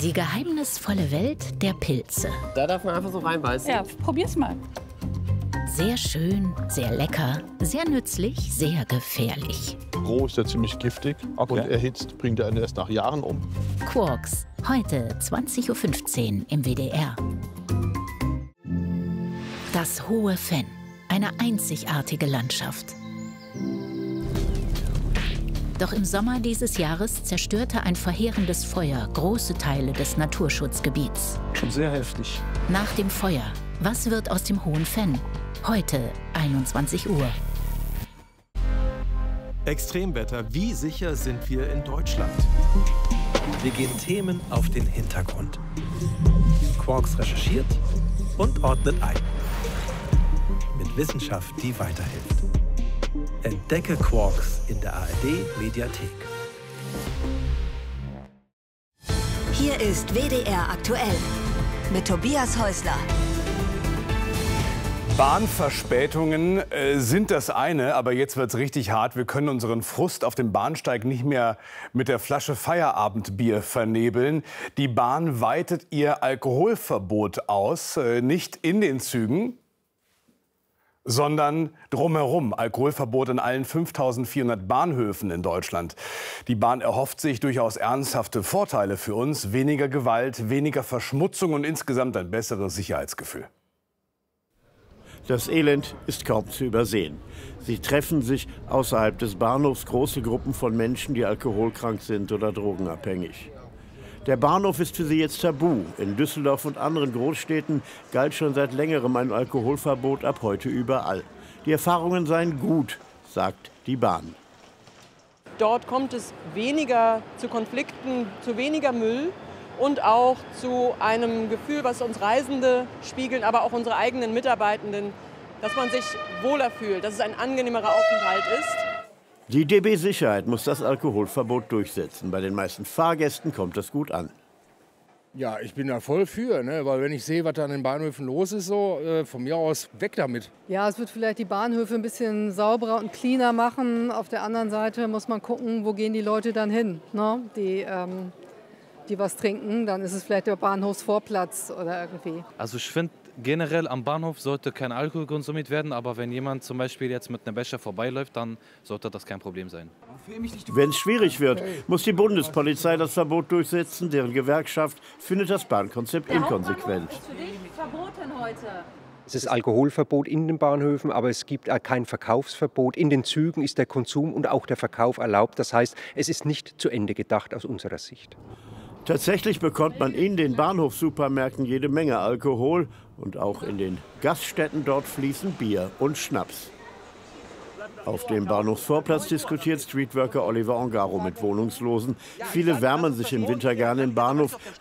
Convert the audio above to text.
Die geheimnisvolle Welt der Pilze. Da darf man einfach so reinbeißen. Ja, probier's mal. Sehr schön, sehr lecker, sehr nützlich, sehr gefährlich. Roh ist er ziemlich giftig und erhitzt bringt er ihn erst nach Jahren um. Quarks, heute 20:15 Uhr im WDR. Das Hohe Fenn, eine einzigartige Landschaft. Doch im Sommer dieses Jahres zerstörte ein verheerendes Feuer große Teile des Naturschutzgebiets. Schon sehr heftig. Nach dem Feuer, was wird aus dem Hohen Fenn? Heute 21 Uhr. Extremwetter, wie sicher sind wir in Deutschland? Wir gehen Themen auf den Hintergrund. Quarks recherchiert und ordnet ein. Mit Wissenschaft, die weiterhilft. Entdecke Quarks in der ARD-Mediathek. Hier ist WDR aktuell mit Tobias Häusler. Bahnverspätungen sind das eine, aber jetzt wird es richtig hart. Wir können unseren Frust auf dem Bahnsteig nicht mehr mit der Flasche Feierabendbier vernebeln. Die Bahn weitet ihr Alkoholverbot aus, nicht in den Zügen, sondern drumherum. Alkoholverbot in allen 5.400 Bahnhöfen in Deutschland. Die Bahn erhofft sich durchaus ernsthafte Vorteile für uns. Weniger Gewalt, weniger Verschmutzung und insgesamt ein besseres Sicherheitsgefühl. Das Elend ist kaum zu übersehen. Sie treffen sich außerhalb des Bahnhofs große Gruppen von Menschen, die alkoholkrank sind oder drogenabhängig. Der Bahnhof ist für sie jetzt tabu. In Düsseldorf und anderen Großstädten galt schon seit längerem ein Alkoholverbot, ab heute überall. Die Erfahrungen seien gut, sagt die Bahn. Dort kommt es weniger zu Konflikten, zu weniger Müll und auch zu einem Gefühl, was uns Reisende spiegeln, aber auch unsere eigenen Mitarbeitenden, dass man sich wohler fühlt, dass es ein angenehmerer Aufenthalt ist. Die DB Sicherheit muss das Alkoholverbot durchsetzen. Bei den meisten Fahrgästen kommt das gut an. Ja, ich bin da voll für, ne? Weil wenn ich sehe, was da an den Bahnhöfen los ist, so, von mir aus weg damit. Ja, es wird vielleicht die Bahnhöfe ein bisschen sauberer und cleaner machen. Auf der anderen Seite muss man gucken, wo gehen die Leute dann hin, ne? Die was trinken, dann ist es vielleicht der Bahnhofsvorplatz oder irgendwie. Also ich finde, generell am Bahnhof sollte kein Alkohol konsumiert werden, aber wenn jemand zum Beispiel jetzt mit einem Becher vorbeiläuft, dann sollte das kein Problem sein. Wenn es schwierig wird, muss die Bundespolizei das Verbot durchsetzen. Deren Gewerkschaft findet das Bahnkonzept inkonsequent. Ist für dich verboten heute? Es ist Alkoholverbot in den Bahnhöfen, aber es gibt kein Verkaufsverbot. In den Zügen ist der Konsum und auch der Verkauf erlaubt. Das heißt, es ist nicht zu Ende gedacht aus unserer Sicht. Tatsächlich bekommt man in den Bahnhofssupermärkten jede Menge Alkohol. Und auch in den Gaststätten dort fließen Bier und Schnaps. Auf dem Bahnhofsvorplatz diskutiert Streetworker Oliver Ongaro mit Wohnungslosen. Viele wärmen sich im Winter gerne im Bahnhof,